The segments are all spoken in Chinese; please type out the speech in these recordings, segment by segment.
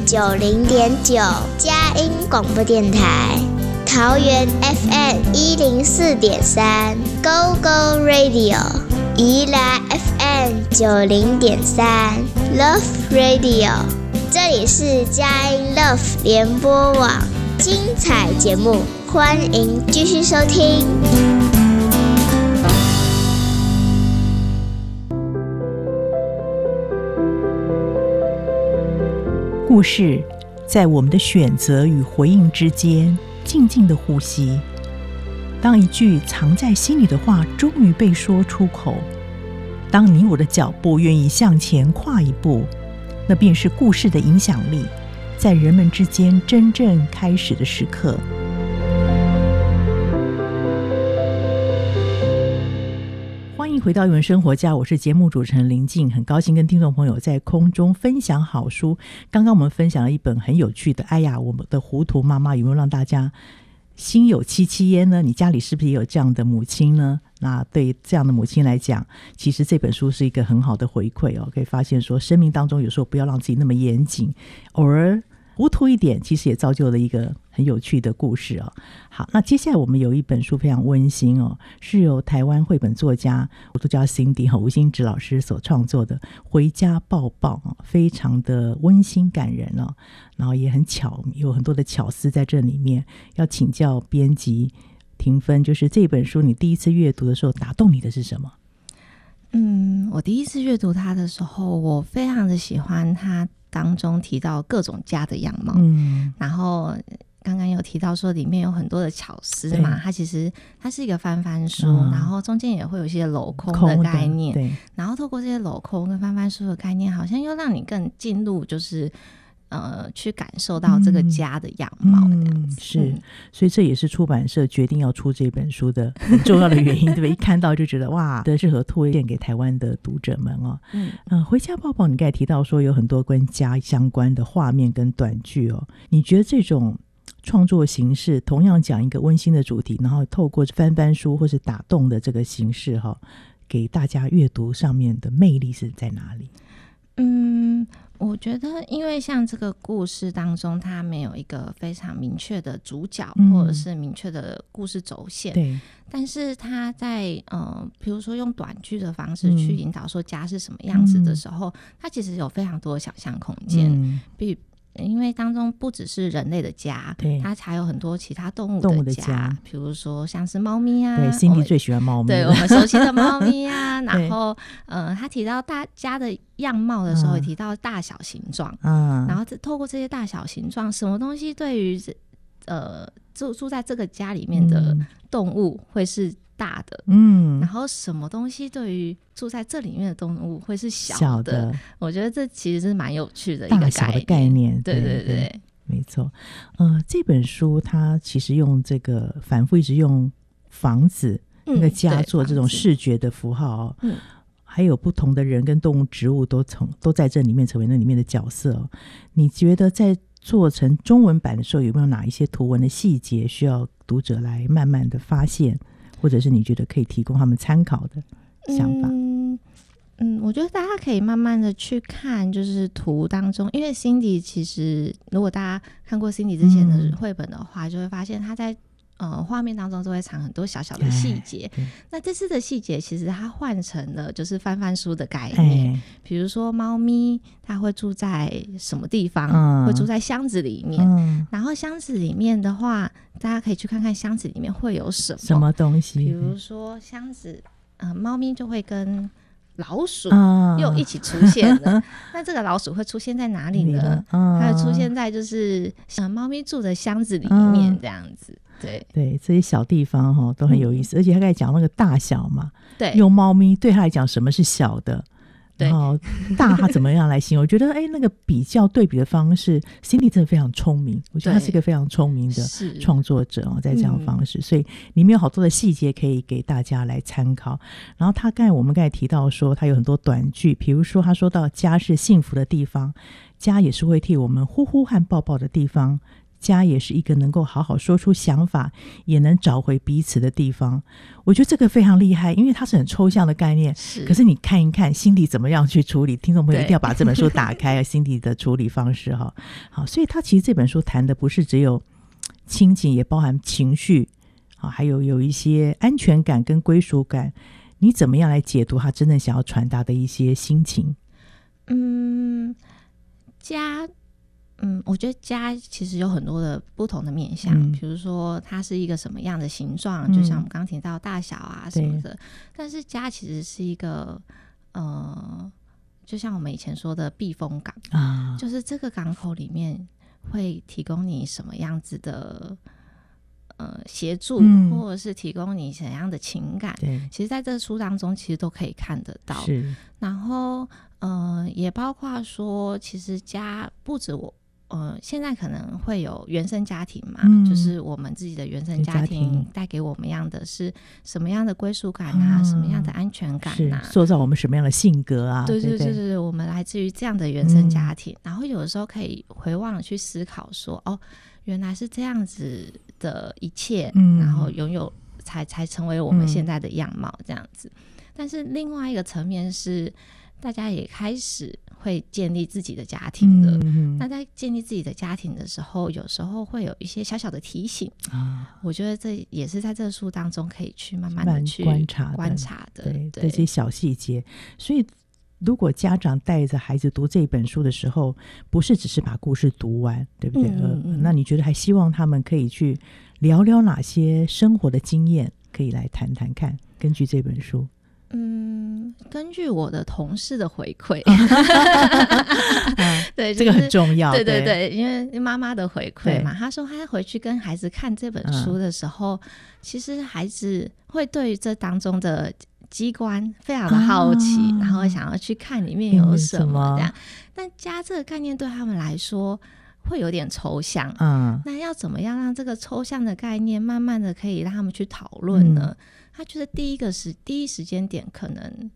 90.9佳音广播电台，桃园 FM104.3 Go Go Radio， 宜兰 FM90.3 Love Radio， 这里是佳音 Love 联播网，精彩节目欢迎继续收听。 故事在我们的选择与回应之间静静的呼吸。当一句藏在心里的话终于被说出口，当你我的脚步愿意向前跨一步，那便是故事的影响力在人们之间真正开始的时刻。欢迎回到原生活家，我是节目主持人林静，很高兴跟听众朋友在空中分享好书。刚刚我们分享了一本很有趣的《哎呀，我们的糊涂妈妈》，有没有让大家心有戚戚焉呢？你家里是不是也有这样的母亲呢？那对这样的母亲来讲，其实这本书是一个很好的回馈哦。可以发现说，生命当中有时候不要让自己那么严谨，偶尔糊涂一点，其实也造就了一个很有趣的故事哦。好，那接下来我们有一本书非常温馨哦，是由台湾绘本作家，我都叫 Cindy 吴欣芷老师所创作的《回家抱抱》，非常的温馨感人哦，然后也很巧，有很多的巧思在这里面。要请教编辑庭芬，就是这本书你第一次阅读的时候打动你的是什么？ 我第一次阅读它的时候，我非常的喜欢它当中提到各种家的样貌，然后刚刚有提到说里面有很多的巧思嘛，它其实它是一个翻翻书，然后中间也会有一些镂空的概念，然后透过这些镂空跟翻翻书的概念，好像又让你更进入就是去感受到这个家的样貌是，所以这也是出版社决定要出这本书的很重要的原因，对吧？一看到就觉得哇，适合推荐给台湾的读者们哦。回家抱抱，你刚才提到说有很多跟家相关的画面跟短剧哦，你觉得这种创作形式同样讲一个温馨的主题，然后透过翻翻书或是打动的这个形式给大家阅读上面的魅力是在哪里？ 我觉得因为像这个故事当中它没有一个非常明确的主角或者是明确的故事轴线，对，但是他在比如说用短剧的方式去引导说家是什么样子的时候，它其实有非常多的想象空间，因为当中不只是人类的家，它还有很多其他动物的家，比如说像是猫咪啊，对 ，Cindy 最喜欢猫咪， 对，我们熟悉的猫咪啊然后他提到大家的样貌的时候，也提到大小形状，然后透过这些大小形状，什么东西对于住在这个家里面的动物会是大的，然后什么东西对于住在这里面的动物会是小的，我觉得这其实是蛮有趣的一个大小的概念， 对， 没错。这本书它其实用这个反复一直用房子那个家做这种视觉的符号还有不同的人跟动物植物都在这里面成为那里面的角色你觉得在做成中文版的时候有没有哪一些图文的细节需要读者来慢慢的发现，或者是你觉得可以提供他们参考的想法？ 我觉得大家可以慢慢的去看就是图当中，因为 Cindy 其实如果大家看过 Cindy 之前的绘本的话，就会发现他在画面当中都会藏很多小小的细节，那这次的细节其实它换成了就是翻翻书的概念，比如说猫咪它会住在什么地方，会住在箱子里面，然后箱子里面的话大家可以去看看箱子里面会有什么东西，比如说箱子猫咪就会跟老鼠又一起出现了那这个老鼠会出现在哪里呢？它会出现在就是猫咪住的箱子里面这样子， 对，这些小地方都很有意思，而且他刚才讲那个大小嘛， 对， 用猫咪对他来讲什么是小的，然后大他怎么样来形容我觉得那个比较对比的方式 Cindy 真的非常聪明，我觉得他是一个非常聪明的创作者在这样的方式，所以里面有好多的细节可以给大家来参考。然后我们刚才提到说他有很多短句，比如说他说到家是幸福的地方，家也是会替我们呼呼和抱抱的地方， 家也是一个能够好好说出想法，也能找回彼此的地方。我觉得这个非常厉害，因为它是很抽象的概念，可是你看一看心底怎么样去处理，听众朋友一定要把这本书打开心底的处理方式哈。好，所以他其实这本书谈的不是只有亲情，也包含情绪，好，还有一些安全感跟归属感。你怎么样来解读他真正想要传达的一些心情？ 家，我觉得家其实有很多的不同的面向，比如说它是一个什么样的形状，就像我们刚刚提到大小啊什么的。但是家其实是一个就像我们以前说的避风港啊，就是这个港口里面会提供你什么样子的协助，或者是提供你怎样的情感，其实在这书当中其实都可以看得到。然后也包括说其实家不止我现在可能会有原生家庭嘛，就是我们自己的原生家庭带给我们样的是什么样的归属感啊，什么样的安全感啊， 塑造我们什么样的性格啊。 对，我们来自于这样的原生家庭，然后有的时候可以回望去思考说原来是这样子的一切，然后拥有才成为我们现在的样貌这样子。但是另外一个层面是大家也开始会建立自己的家庭了，那在建立自己的家庭的时候，有时候会有一些小小的提醒我觉得这也是在这个书当中可以去慢慢的去观察的对这些小细节。所以如果家长带着孩子读这本书的时候，不是只是把故事读完，对不对？那你觉得还希望他们可以去聊聊哪些生活的经验，可以来谈谈看，根据这本书。 根据我的同事的回馈对、就是， 这个很重要。 对，因为妈妈的回馈嘛，他说他回去跟孩子看这本书的时候，其实孩子会对于这当中的机关非常的好奇，然后想要去看里面有什么这样。但家这个概念对他们来说会有点抽象，那要怎么样让这个抽象的概念慢慢的可以让他们去讨论呢？他觉得第一时间点可能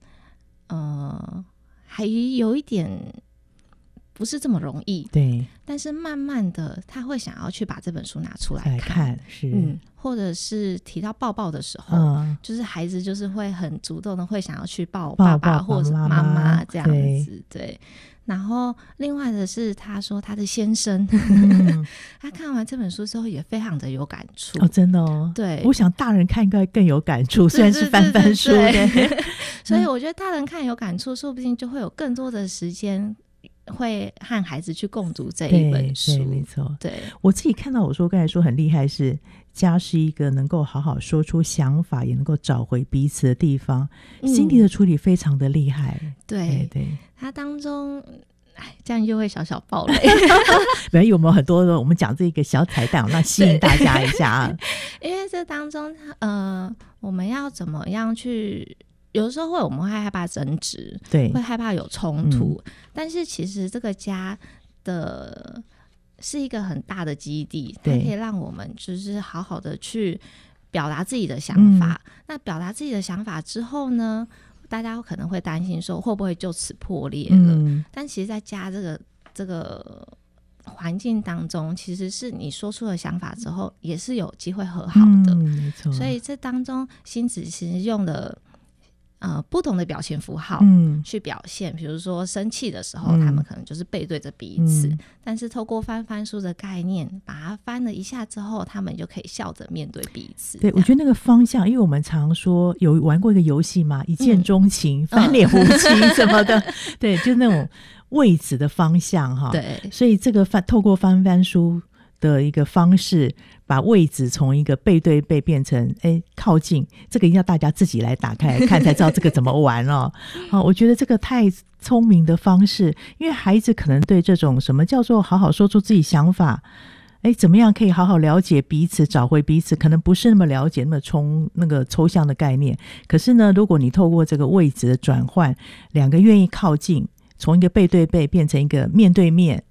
还有一点不是这么容易，对，但是慢慢的他会想要去把这本书拿出来看，或者是提到抱抱的时候，就是孩子就是会很主动的会想要去抱爸爸或者妈妈这样子，对。然后另外的是他说他的先生他看完这本书之后也非常的有感触真的对，我想大人看应该更有感触，虽然是翻书所以我觉得大人看有感触，说不定就会有更多的时间会和孩子去共读这一本书。 对，没错。 对，我自己看到我说刚才说很厉害是家是一个能够好好说出想法，也能够找回彼此的地方。心底的处理非常的厉害。 对，它当中这样又会小小爆雷没有，我们很多我们讲这个小彩蛋，那吸引大家一下因为这当中我们要怎么样去，有的时候我们会害怕争执，对，会害怕有冲突，但是其实这个家的是一个很大的基地，它可以让我们就是好好的去表达自己的想法，那表达自己的想法之后呢，大家可能会担心说会不会就此破裂了，但其实在家这个环境当中，其实是你说出了想法之后也是有机会和好的，没错。所以这当中星子其实用了不同的表情符号去表现，比如说生气的时候他们可能就是背对着彼此，但是透过翻书的概念把它翻了一下之后，他们就可以笑着面对彼此。 对，我觉得那个方向，因为我们常说有玩过一个游戏嘛，一见钟情、翻脸无情什么的对，就那种位置的方向哈。对，所以这个透过翻书的一个方式，把位置从一个背对背变成靠近，这个一定要大家自己来打开来看才知道这个怎么玩我觉得这个太聪明的方式，因为孩子可能对这种什么叫做好好说出自己想法，怎么样可以好好了解彼此，找回彼此，可能不是那么了解那个抽象的概念。可是呢，如果你透过这个位置的转换，两个愿意靠近，从一个背对背变成一个面对面，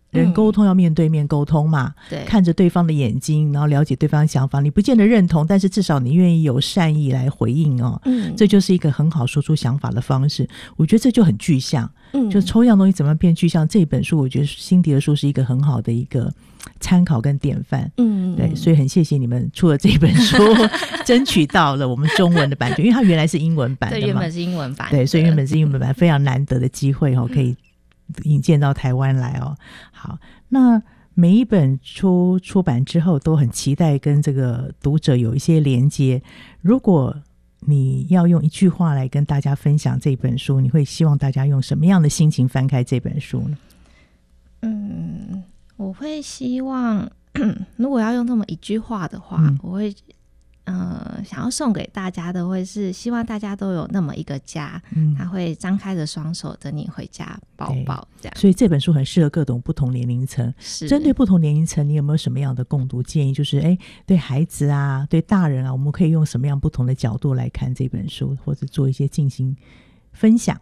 人沟通要面对面沟通嘛， 对， 看着对方的眼睛，然后了解对方的想法，你不见得认同，但是至少你愿意有善意来回应哦，这就是一个很好说出想法的方式。我觉得这就很具象，就抽象东西怎么变具象，这本书我觉得辛迪的书是一个很好的一个参考跟典范，对，所以很谢谢你们出了这本书争取到了我们中文的版权，因为它原来是英文版的嘛， 对，原本是英文版， 对，所以原本是英文版，非常难得的机会哦，可以引荐到台湾来哦。好，那每一本出版之后都很期待跟这个读者有一些连接，如果你要用一句话来跟大家分享这本书，你会希望大家用什么样的心情翻开这本书呢？ 我会希望如果要用这么一句话的话，我会想要送给大家的会是希望大家都有那么一个家，他会张开着双手等你回家抱抱这样。 所以这本书很适合各种不同年龄层。针对不同年龄层，你有没有什么样的共读建议？就是对孩子啊，对大人啊，我们可以用什么样不同的角度来看这本书，或者做一些进行分享？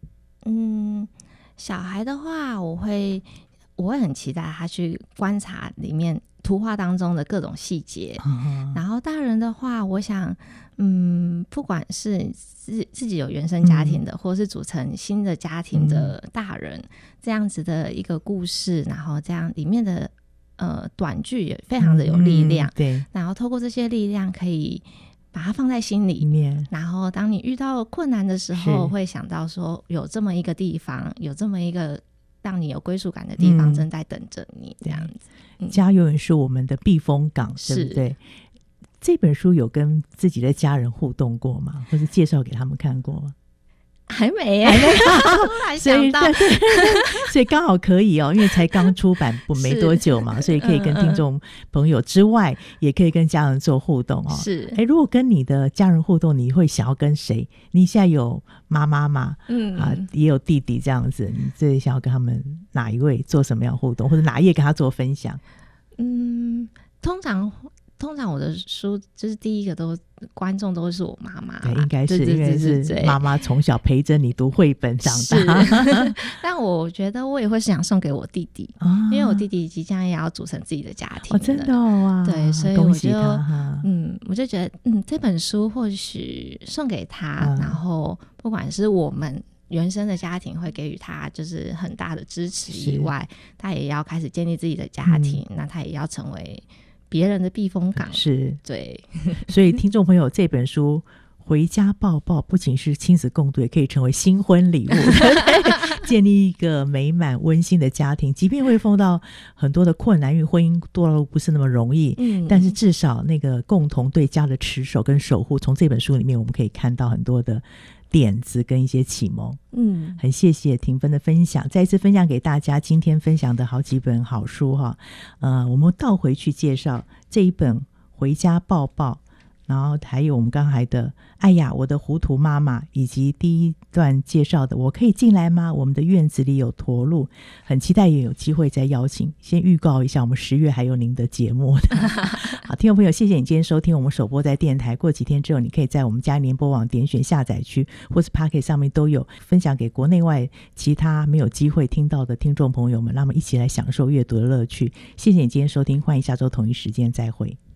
小孩的话，我会很期待他去观察里面图画当中的各种细节，然后大人的话，我想不管是自己有原生家庭的，或是组成新的家庭的大人，这样子的一个故事，然后这样里面的短句也非常的有力量， 对， 然后透过这些力量可以把它放在心里面，然后当你遇到困难的时候，会想到说有这么一个地方，有这么一个让你有归属感的地方正在等着你，这样子。 家永远是我们的避风港，对不对？这本书有跟自己的家人互动过吗？或是介绍给他们看过吗？ 还没耶，突然想到， 所以刚好可以哦，因为才刚出版没多久嘛，所以可以跟听众朋友之外，也可以跟家人做互动哦。 是， 如果跟你的家人互动，你会想要跟谁？你现在有妈妈嘛？也有弟弟这样子，你最想要跟他们哪一位做什么样的互动，或者哪一页跟他做分享？ 通常我的书就是第一个观众都是我妈妈， 对，应该是因为是妈妈从小陪着你读绘本长大。 但我觉得我也会想送给我弟弟，因为我弟弟即将也要组成自己的家庭了。 真的哇！ 对，所以我就觉得这本书或许送给他，然后不管是我们原生的家庭会给予他就是很大的支持以外，他也要开始建立自己的家庭，那他也要成为别人的避风港。 是， 对。 所以听众朋友，这本书回家抱抱不仅是亲子共读，也可以成为新婚礼物建立一个美满温馨的家庭，即便会碰到很多的困难，因为婚姻道路不是那么容易，但是至少那个共同对家的持守跟守护，从这本书里面我们可以看到很多的点子跟一些启蒙。很谢谢庭芬的分享，再一次分享给大家今天分享的好几本好书哈。我们倒回去介绍这一本回家抱抱，然后还有我们刚才的哎呀我的糊涂妈妈，以及第一段介绍的我可以进来吗？我们的院子里有驼鹿，很期待也有机会再邀请，先预告一下我们10月还有您的节目好，听众朋友，谢谢你今天收听我们首播在电台，过几天之后你可以在我们嘉联播网点选下载区或是 Podcast 上面都有分享给国内外其他没有机会听到的听众朋友们，让我们一起来享受阅读的乐趣。谢谢你今天收听，欢迎下周同一时间再会。